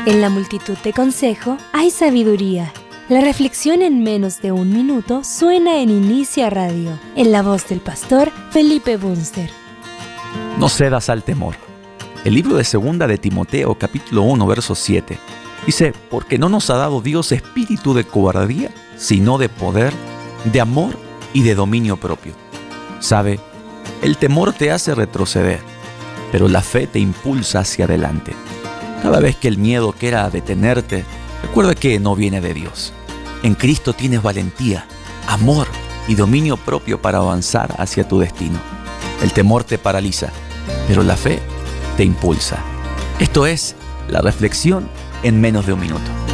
En la multitud de consejo hay sabiduría. La reflexión en menos de un minuto suena en Inicia Radio, en la voz del pastor Felipe Bunster. No cedas al temor. El libro de 2 de Timoteo, capítulo 1, verso 7, dice: porque no nos ha dado Dios espíritu de cobardía, sino de poder, de amor y de dominio propio. ¿Sabe? El temor te hace retroceder, pero la fe te impulsa hacia adelante. Cada vez que el miedo quiera detenerte, recuerda que no viene de Dios. En Cristo tienes valentía, amor y dominio propio para avanzar hacia tu destino. El temor te paraliza, pero la fe te impulsa. Esto es la reflexión en menos de un minuto.